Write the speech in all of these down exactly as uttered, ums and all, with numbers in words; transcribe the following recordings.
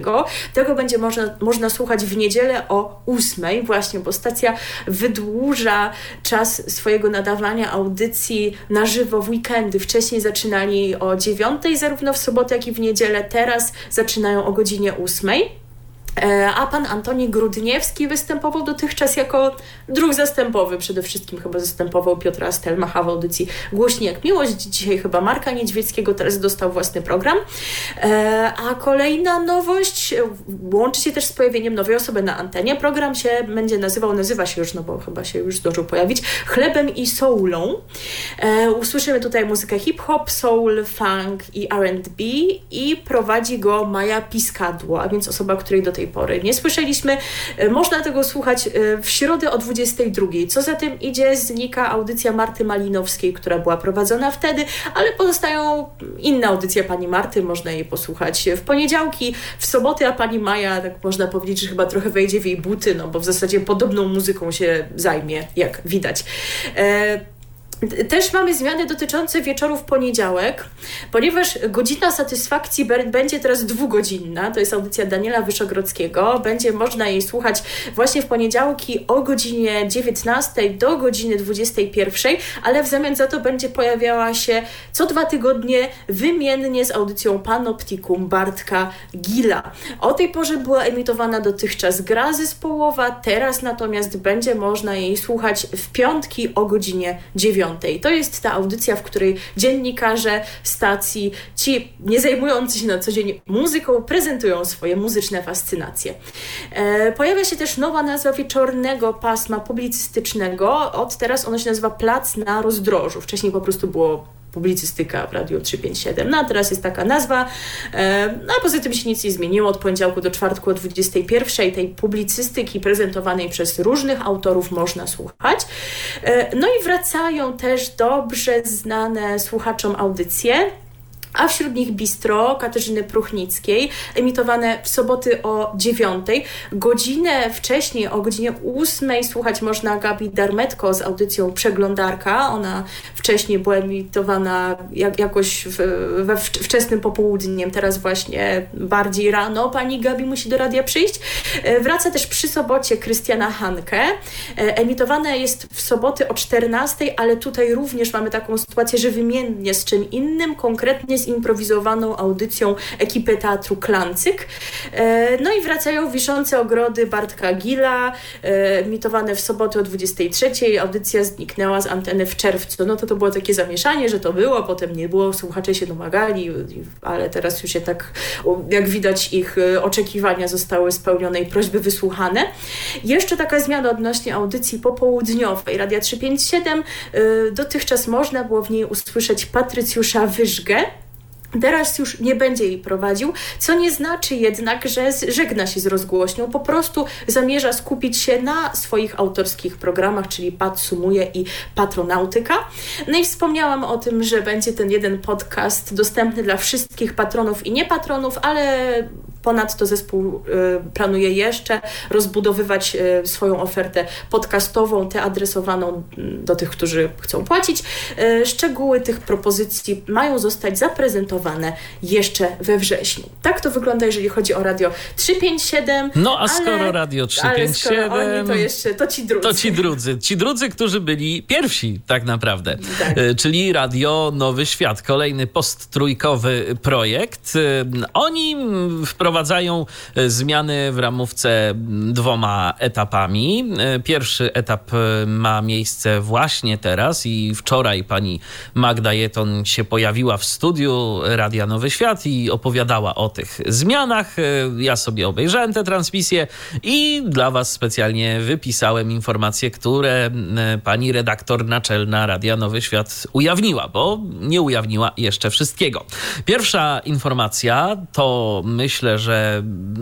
Wyszogrodzkiego. Tego będzie można, można słuchać w niedzielę o ósmej właśnie, bo stacja wydłuża czas swojego nadawania audycji na żywo w weekendy. Wcześniej zaczynali o dziewiątej, zarówno w sobotę, jak i w niedzielę. Teraz zaczynają o godzinie ósmej. A pan Antoni Grudniewski występował dotychczas jako druh zastępowy. Przede wszystkim chyba zastępował Piotra Stelmacha w audycji Głośniej jak miłość. Dzisiaj chyba Marka Niedźwieckiego, teraz dostał własny program. A kolejna nowość łączy się też z pojawieniem nowej osoby na antenie. Program się będzie nazywał, nazywa się już, no bo chyba się już zdążył pojawić, Chlebem i Soulą. Usłyszymy tutaj muzykę hip-hop, soul, funk i R and B i prowadzi go Maja Piskadło, a więc osoba, której do tej pory nie słyszeliśmy. Można tego słuchać w środę o dwudziestej drugiej. Co za tym idzie, znika audycja Marty Malinowskiej, która była prowadzona wtedy, ale pozostają inne audycje pani Marty. Można jej posłuchać w poniedziałki, w soboty, a pani Maja, tak można powiedzieć, że chyba trochę wejdzie w jej buty, no bo w zasadzie podobną muzyką się zajmie, jak widać. E- Też mamy zmiany dotyczące wieczoru w poniedziałek, ponieważ godzina satysfakcji b- będzie teraz dwugodzinna. To jest audycja Daniela Wyszogrodzkiego. Będzie można jej słuchać właśnie w poniedziałki o godzinie dziewiętnastej do godziny dwudziestej pierwszej, ale w zamian za to będzie pojawiała się co dwa tygodnie wymiennie z audycją Panoptikum Bartka Gila. O tej porze była emitowana dotychczas gra zespołowa, teraz natomiast będzie można jej słuchać w piątki o godzinie dziewiątej. To jest ta audycja, w której dziennikarze stacji, ci nie zajmujący się na co dzień muzyką, prezentują swoje muzyczne fascynacje. E, pojawia się też nowa nazwa wieczornego pasma publicystycznego. Od teraz ono się nazywa Plac na Rozdrożu. Wcześniej po prostu było publicystyka w Radiu trzysta pięćdziesiąt siedem. No a teraz jest taka nazwa. No a poza tym się nic nie zmieniło. Od poniedziałku do czwartku o dwudziestej pierwszej tej publicystyki prezentowanej przez różnych autorów można słuchać. No i wracają też dobrze znane słuchaczom audycje, a wśród nich Bistro Katarzyny Pruchnickiej, emitowane w soboty o dziewiątej. Godzinę wcześniej, o godzinie ósmej słuchać można Gabi Darmetko z audycją Przeglądarka. Ona wcześniej była emitowana jak, jakoś w, we wczesnym popołudniem, teraz właśnie bardziej rano pani Gabi musi do radia przyjść. Wraca też przy sobocie Krystiana Hanke. Emitowane jest w soboty o czternastej, ale tutaj również mamy taką sytuację, że wymiennie z czym innym, konkretnie z improwizowaną audycją ekipy Teatru Klancyk. No i wracają Wiszące Ogrody Bartka Gila, emitowane w soboty o dwudziestej trzeciej. Audycja zniknęła z anteny w czerwcu. No to to było takie zamieszanie, że to było, potem nie było, słuchacze się domagali, ale teraz już się tak, jak widać, ich oczekiwania zostały spełnione i prośby wysłuchane. Jeszcze taka zmiana odnośnie audycji popołudniowej Radia trzysta pięćdziesiąt siedem. Dotychczas można było w niej usłyszeć Patrycjusza Wyżgę. Teraz już nie będzie jej prowadził, co nie znaczy jednak, że żegna się z rozgłośnią, po prostu zamierza skupić się na swoich autorskich programach, czyli Padsumuje i Patronautyka. No i wspomniałam o tym, że będzie ten jeden podcast dostępny dla wszystkich patronów i niepatronów, ale ponadto zespół y, planuje jeszcze rozbudowywać y, swoją ofertę podcastową, tę adresowaną do tych, którzy chcą płacić. Y, szczegóły tych propozycji mają zostać zaprezentowane jeszcze we wrześniu. Tak to wygląda, jeżeli chodzi o Radio trzysta pięćdziesiąt siedem. No a skoro ale, Radio trzysta pięćdziesiąt siedem... Ale skoro oni, to jeszcze, to ci drudzy. To ci drudzy. Ci drudzy, którzy byli pierwsi tak naprawdę. Tak. Y, czyli Radio Nowy Świat. Kolejny posttrójkowy projekt. Y, oni wprowadzają zmiany w ramówce dwoma etapami. Pierwszy etap ma miejsce właśnie teraz i wczoraj pani Magda Jeton się pojawiła w studiu Radia Nowy Świat i opowiadała o tych zmianach. Ja sobie obejrzałem tę transmisję i dla was specjalnie wypisałem informacje, które pani redaktor naczelna Radia Nowy Świat ujawniła, bo nie ujawniła jeszcze wszystkiego. Pierwsza informacja to myślę, że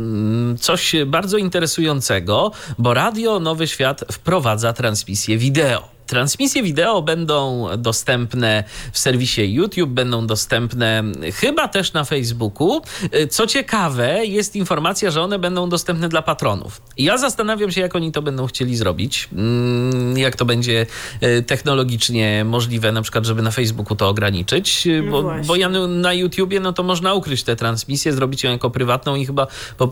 coś bardzo interesującego, bo Radio Nowy Świat wprowadza transmisję wideo. Transmisje wideo będą dostępne w serwisie YouTube, będą dostępne chyba też na Facebooku. Co ciekawe, jest informacja, że one będą dostępne dla patronów. Ja zastanawiam się, jak oni to będą chcieli zrobić, jak to będzie technologicznie możliwe, na przykład, żeby na Facebooku to ograniczyć, bo, bo ja na YouTubie, no to można ukryć tę transmisję, zrobić ją jako prywatną i chyba po